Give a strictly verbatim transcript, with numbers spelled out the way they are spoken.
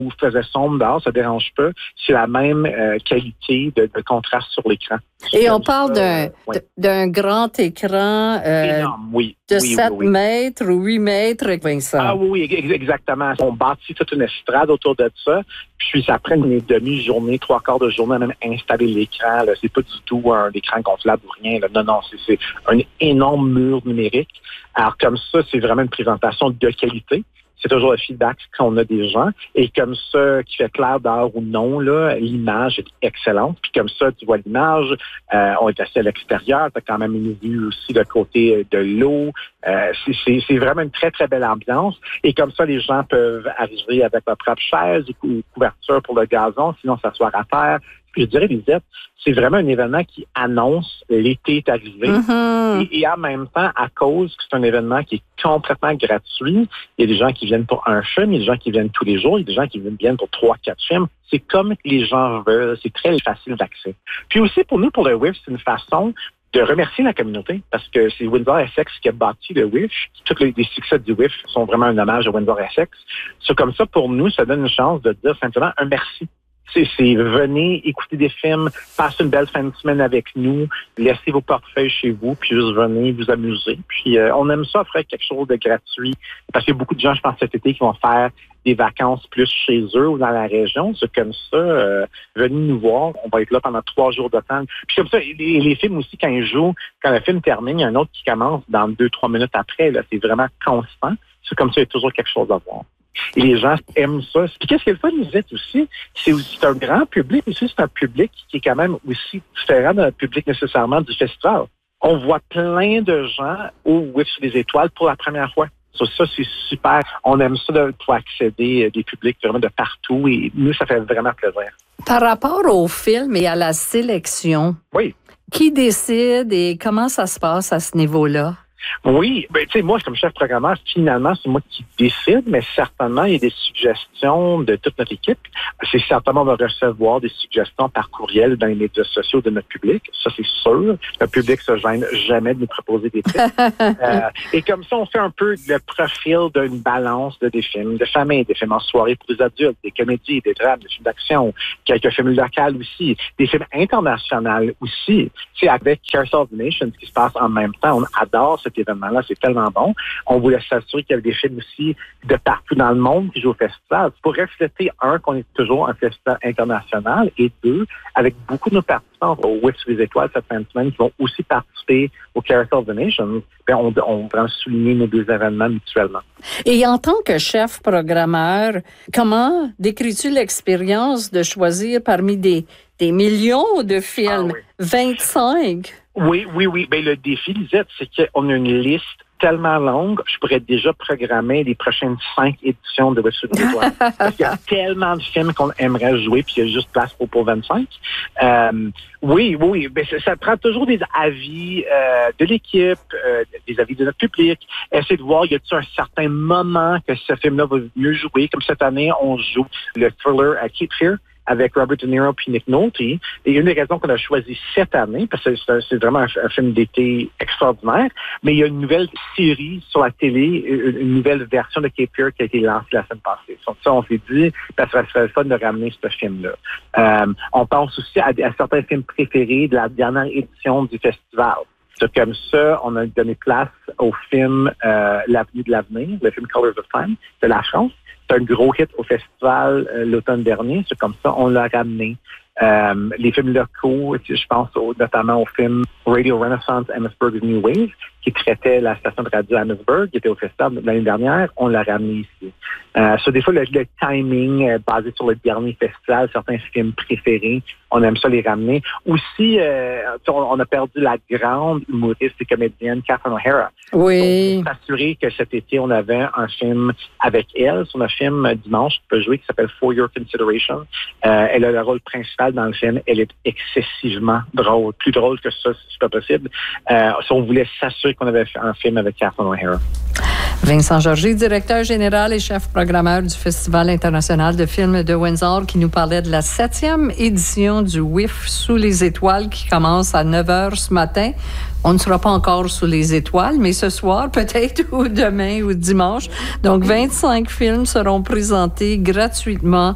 ou faisait sombre dehors, ça dérange pas. C'est la même euh, qualité de, de contraste sur l'écran. Et Comme on parle ça, d'un, euh, ouais. d'un grand écran euh, énorme, oui. de oui, sept oui, oui. mètres ou huit mètres, Vincent. Ah oui, oui, exactement. On bâtit toute une estrade autour de ça. Puis ça prend une demi-journée, trois quarts de journée à même installer l'écran. Là. C'est pas du tout un écran gonflable ou rien. Là. Non, non, c'est, c'est un énorme mur numérique. Alors comme ça, c'est vraiment une présentation de qualité. C'est toujours le feedback qu'on a des gens. Et comme ça, qui fait clair d'heure ou non, là, l'image est excellente. Puis comme ça, tu vois l'image. Euh, on est assis à l'extérieur. Tu as quand même une vue aussi de côté de l'eau. Euh, c'est, c'est, c'est vraiment une très, très belle ambiance. Et comme ça, les gens peuvent arriver avec leur propre chaise ou couverture pour le gazon, sinon s'asseoir à terre. Puis je dirais, Lisette, c'est vraiment un événement qui annonce l'été est arrivé. Mm-hmm. Et, et en même temps, à cause que c'est un événement qui est complètement gratuit, il y a des gens qui viennent pour un film, il y a des gens qui viennent tous les jours, il y a des gens qui viennent pour trois, quatre films. C'est comme les gens veulent, c'est très facile d'accès. Puis aussi, pour nous, pour le W I F, c'est une façon de remercier la communauté, parce que c'est Windsor Essex qui a bâti le W I F. Tous les, les succès du W I F sont vraiment un hommage à Windsor Essex. C'est comme ça, pour nous, ça donne une chance de dire simplement un merci. C'est, c'est venez écouter des films, passez une belle fin de semaine avec nous, laissez vos portefeuilles chez vous, puis juste venez vous amuser. Puis euh, on aime ça offrir quelque chose de gratuit, parce qu'il y a beaucoup de gens, je pense, cet été qui vont faire des vacances plus chez eux ou dans la région. C'est comme ça, euh, venez nous voir, on va être là pendant trois jours de temps. Puis comme ça, les, les films aussi, quand ils jouent, quand le film termine, il y a un autre qui commence dans deux, trois minutes après. Là, c'est vraiment constant. C'est comme ça, il y a toujours quelque chose à voir. Et les gens aiment ça. Puis qu'est-ce qu'elle fait, Lisette, aussi? C'est aussi c'est un grand public, aussi c'est un public qui est quand même aussi différent d'un public nécessairement du festival. On voit plein de gens au W I F sur les étoiles pour la première fois. So, ça, c'est super. On aime ça de pouvoir accéder à des publics vraiment de partout et nous, ça fait vraiment plaisir. Par rapport au film et à la sélection, oui. Qui décide et comment ça se passe à ce niveau-là? Oui, ben tu sais, moi, comme chef programmeur, finalement, c'est moi qui décide, mais certainement, il y a des suggestions de toute notre équipe. C'est certainement, on va recevoir des suggestions par courriel dans les médias sociaux de notre public. Ça, c'est sûr. Le public se gêne jamais de nous proposer des titres. euh, et comme ça, on fait un peu le profil d'une balance de des films de famille, des films en soirée pour les adultes, des comédies, des drames, des films d'action, quelques films locaux aussi, des films internationaux aussi. Tu sais, avec Carousel of the Nations, qui se passe en même temps, on adore cet événement-là, c'est tellement bon. On voulait s'assurer qu'il y avait des films aussi de partout dans le monde qui jouent au festival. Pour refléter, un, qu'on est toujours un festival international, et deux, avec beaucoup de nos participants au W I F sur les étoiles cette fin de semaine qui vont aussi participer au Carousel of the Nations, bien, on, on va souligner nos deux événements mutuellement. Et en tant que chef programmeur, comment décris-tu l'expérience de choisir parmi des, des millions de films, ah, oui. vingt-cinq? Oui, oui, oui. Ben, le défi, Lisette, c'est qu'on a une liste tellement longue, je pourrais déjà programmer les prochaines cinq éditions de W I F sur les étoiles. Parce qu'il y a tellement de films qu'on aimerait jouer, puis il y a juste place pour, pour vingt-cinq. Euh, oui, oui, ben, ça, ça prend toujours des avis euh, de l'équipe, euh, des avis de notre public. Essayer de voir, y a-t-il un certain moment que ce film-là va mieux jouer. Comme cette année, on joue le thriller à Cape Fear avec Robert De Niro puis Nick Nolte. Et une des raisons qu'on a choisi cette année, parce que c'est, c'est vraiment un, un film d'été extraordinaire, mais il y a une nouvelle série sur la télé, une, une nouvelle version de Cape Fear qui a été lancée la semaine passée. Donc ça, on s'est dit, ça serait, ça serait le fun de ramener ce film-là. Euh, on pense aussi à, à certains films préférés de la dernière édition du festival. C'est comme ça, on a donné place au film euh, L'Avenue de l'avenir, le film Colors of Time de la France. C'est un gros hit au festival euh, l'automne dernier. C'est comme ça, on l'a ramené. Euh, les films locaux, je pense au, notamment au film Radio Renaissance Amherstburg's New Wave, qui traitait la station de radio Amherstburg, qui était au festival l'année dernière, on l'a ramené ici. Euh, so, des fois, le, le timing euh, basé sur le dernier festival, certains films préférés, on aime ça les ramener. Aussi, euh, on, on a perdu la grande humoriste et comédienne Catherine O'Hara. Oui. On s'est assuré que cet été, on avait un film avec elle, son film euh, dimanche qui peut jouer, qui s'appelle For Your Consideration. Euh, elle a le rôle principal dans le film. Elle est excessivement drôle. Plus drôle que ça, c'est pas possible. Euh, so on voulait s'assurer qu'on avait fait un film avec Catherine O'Hara. Vincent Georgie, directeur général et chef programmeur du Festival international de films de Windsor, qui nous parlait de la septième édition du W I F sous les étoiles qui commence à neuf heures ce matin. On ne sera pas encore sous les étoiles, mais ce soir peut-être, ou demain ou dimanche. Donc, vingt-cinq films seront présentés gratuitement